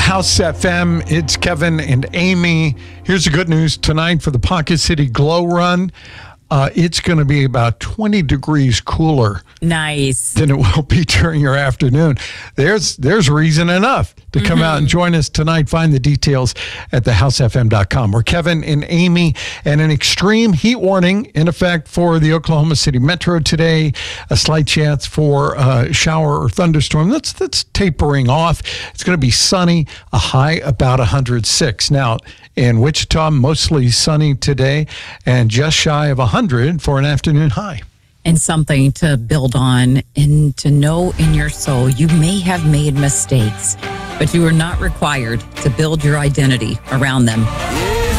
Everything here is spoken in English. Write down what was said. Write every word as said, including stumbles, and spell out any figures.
House F M. It's Kevin and Amy. Here's the good news tonight for the Pocket City Glow Run. Uh, it's going to be about twenty degrees cooler. Nice. Than it will be during your afternoon. There's there's reason enough to come mm-hmm. out and join us tonight. Find the details at the house f m dot com. We're Kevin and Amy, and an extreme heat warning in effect for the Oklahoma City Metro today. A slight chance for a shower or thunderstorm. That's that's tapering off. It's going to be sunny, a high about one hundred six. Now, in Wichita, mostly sunny today, and just shy of one hundred for an afternoon high. And something to build on and to know in your soul, you may have made mistakes, but you are not required to build your identity around them.